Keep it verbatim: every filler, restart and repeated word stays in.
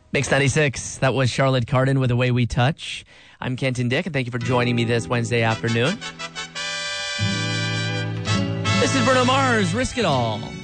Mix ninety-six. That was Charlotte Cardin with The Way We Touch. I'm Kenton Dick, and thank you for joining me this Wednesday afternoon. This is Bruno Mars, Risk It All.